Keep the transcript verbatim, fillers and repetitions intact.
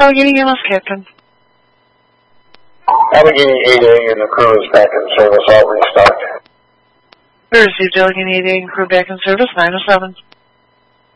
Allegheny E M S, Captain. Allegheny eight A and the crew is back in service. I'll restart. We received Allegheny eight A and crew back in service, nine oh seven.